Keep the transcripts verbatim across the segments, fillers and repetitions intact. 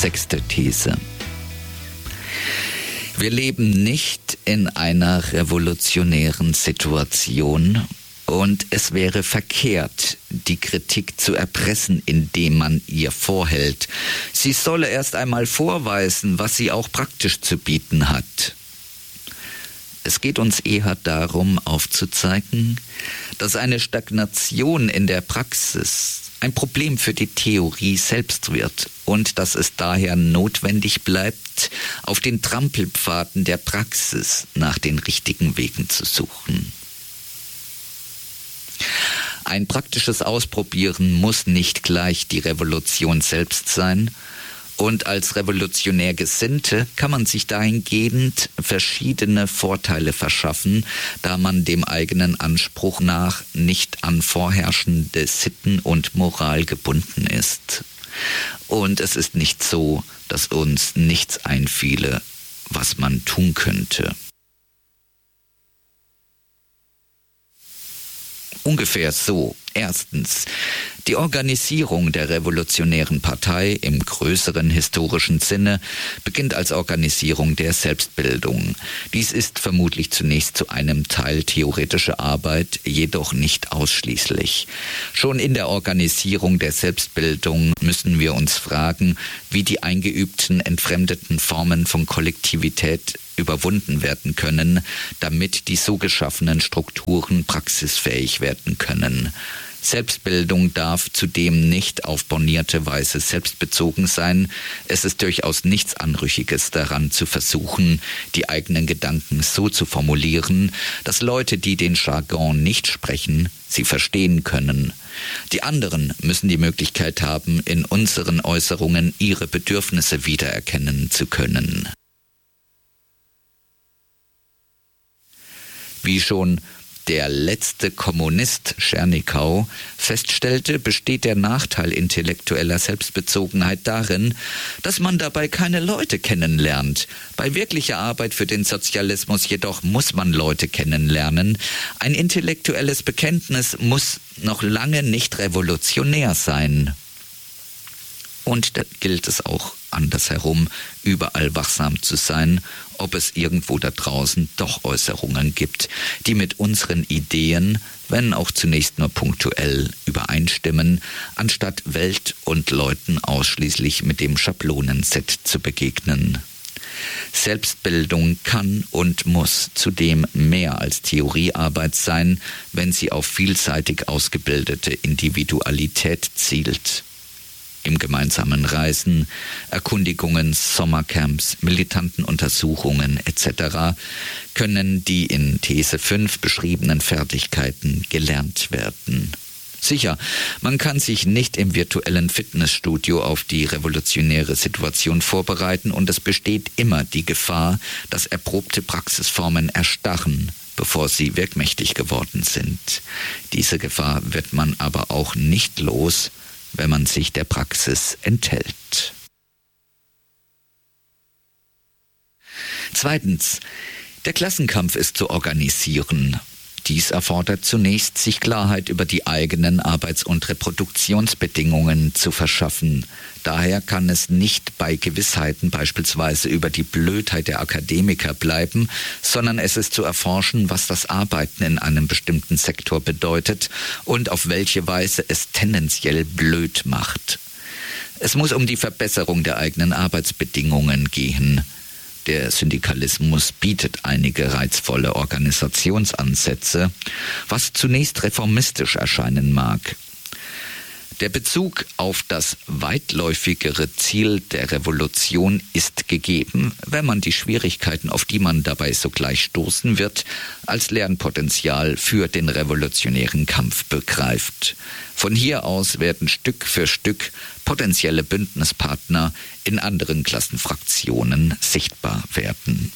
Sechste These. Wir leben nicht in einer revolutionären Situation und es wäre verkehrt, die Kritik zu erpressen, indem man ihr vorhält. Sie solle erst einmal vorweisen, was sie auch praktisch zu bieten hat. Es geht uns eher darum, aufzuzeigen, dass eine Stagnation in der Praxis ein Problem für die Theorie selbst wird und dass es daher notwendig bleibt, auf den Trampelpfaden der Praxis nach den richtigen Wegen zu suchen. Ein praktisches Ausprobieren muss nicht gleich die Revolution selbst sein, und als revolutionär Gesinnte kann man sich dahingehend verschiedene Vorteile verschaffen, da man dem eigenen Anspruch nach nicht an vorherrschende Sitten und Moral gebunden ist. Und es ist nicht so, dass uns nichts einfiele, was man tun könnte. Ungefähr so. Erstens, die Organisierung der Revolutionären Partei im größeren historischen Sinne beginnt als Organisierung der Selbstbildung. Dies ist vermutlich zunächst zu einem Teil theoretische Arbeit, jedoch nicht ausschließlich. Schon in der Organisierung der Selbstbildung müssen wir uns fragen, wie die eingeübten, entfremdeten Formen von Kollektivität überwunden werden können, damit die so geschaffenen Strukturen praxisfähig werden können. Selbstbildung darf zudem nicht auf bornierte Weise selbstbezogen sein. Es ist durchaus nichts Anrüchiges daran zu versuchen, die eigenen Gedanken so zu formulieren, dass Leute, die den Jargon nicht sprechen, sie verstehen können. Die anderen müssen die Möglichkeit haben, in unseren Äußerungen ihre Bedürfnisse wiedererkennen zu können. Wie schon der letzte Kommunist Tschernikau feststellte, besteht der Nachteil intellektueller Selbstbezogenheit darin, dass man dabei keine Leute kennenlernt. Bei wirklicher Arbeit für den Sozialismus jedoch muss man Leute kennenlernen. Ein intellektuelles Bekenntnis muss noch lange nicht revolutionär sein. Und da gilt es auch andersherum, überall wachsam zu sein, ob es irgendwo da draußen doch Äußerungen gibt, die mit unseren Ideen, wenn auch zunächst nur punktuell, übereinstimmen, anstatt Welt und Leuten ausschließlich mit dem Schablonenset zu begegnen. Selbstbildung kann und muss zudem mehr als Theoriearbeit sein, wenn sie auf vielseitig ausgebildete Individualität zielt. Im gemeinsamen Reisen, Erkundigungen, Sommercamps, militanten Untersuchungen et cetera können die in These fünf beschriebenen Fertigkeiten gelernt werden. Sicher, man kann sich nicht im virtuellen Fitnessstudio auf die revolutionäre Situation vorbereiten und es besteht immer die Gefahr, dass erprobte Praxisformen erstarren, bevor sie wirkmächtig geworden sind. Diese Gefahr wird man aber auch nicht los, wenn man sich der Praxis enthält. Zweitens, der Klassenkampf ist zu organisieren. Dies erfordert zunächst, sich Klarheit über die eigenen Arbeits- und Reproduktionsbedingungen zu verschaffen. Daher kann es nicht bei Gewissheiten beispielsweise über die Blödheit der Akademiker bleiben, sondern es ist zu erforschen, was das Arbeiten in einem bestimmten Sektor bedeutet und auf welche Weise es tendenziell blöd macht. Es muss um die Verbesserung der eigenen Arbeitsbedingungen gehen. Der Syndikalismus bietet einige reizvolle Organisationsansätze, was zunächst reformistisch erscheinen mag. Der Bezug auf das weitläufigere Ziel der Revolution ist gegeben, wenn man die Schwierigkeiten, auf die man dabei sogleich stoßen wird, als Lernpotenzial für den revolutionären Kampf begreift. Von hier aus werden Stück für Stück potenzielle Bündnispartner in anderen Klassenfraktionen sichtbar werden.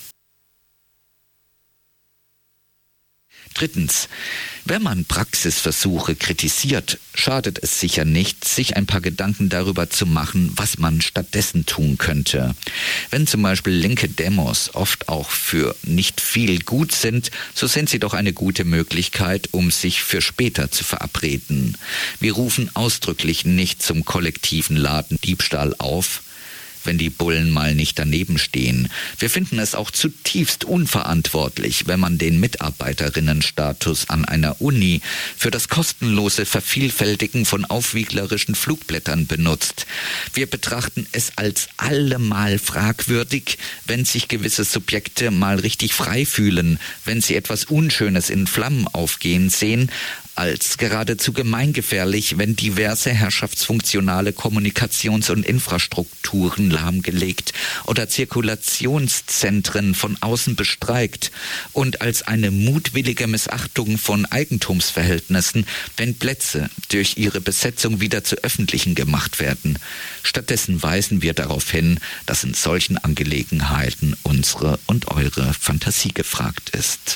Drittens, wenn man Praxisversuche kritisiert, schadet es sicher nicht, sich ein paar Gedanken darüber zu machen, was man stattdessen tun könnte. Wenn zum Beispiel linke Demos oft auch für nicht viel gut sind, so sind sie doch eine gute Möglichkeit, um sich für später zu verabreden. Wir rufen ausdrücklich nicht zum kollektiven Ladendiebstahl auf. wenn die Bullen mal nicht daneben stehen. Wir finden es auch zutiefst unverantwortlich, wenn man den Mitarbeiterinnenstatus an einer Uni für das kostenlose Vervielfältigen von aufwieglerischen Flugblättern benutzt. Wir betrachten es als allemal fragwürdig, wenn sich gewisse Subjekte mal richtig frei fühlen, wenn sie etwas Unschönes in Flammen aufgehen sehen, als geradezu gemeingefährlich, wenn diverse herrschaftsfunktionale Kommunikations- und Infrastrukturen lahmgelegt oder Zirkulationszentren von außen bestreikt und als eine mutwillige Missachtung von Eigentumsverhältnissen, wenn Plätze durch ihre Besetzung wieder zu öffentlichen gemacht werden. Stattdessen weisen wir darauf hin, dass in solchen Angelegenheiten unsere und eure Fantasie gefragt ist.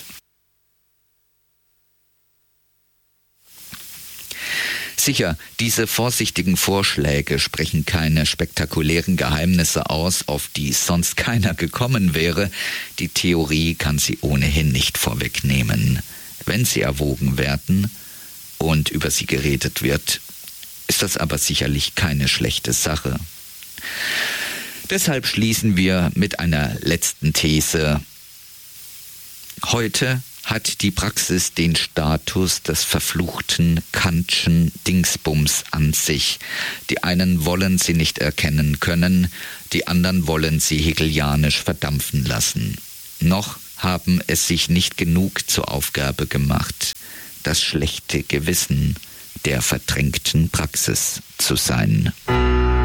Sicher, diese vorsichtigen Vorschläge sprechen keine spektakulären Geheimnisse aus, auf die sonst keiner gekommen wäre. Die Theorie kann sie ohnehin nicht vorwegnehmen. Wenn sie erwogen werden und über sie geredet wird, ist das aber sicherlich keine schlechte Sache. Deshalb schließen wir mit einer letzten These. Heute hat die Praxis den Status des verfluchten Kantschen Dingsbums an sich. Die einen wollen sie nicht erkennen können, die anderen wollen sie hegelianisch verdampfen lassen. Noch haben es sich nicht genug zur Aufgabe gemacht, das schlechte Gewissen der verdrängten Praxis zu sein.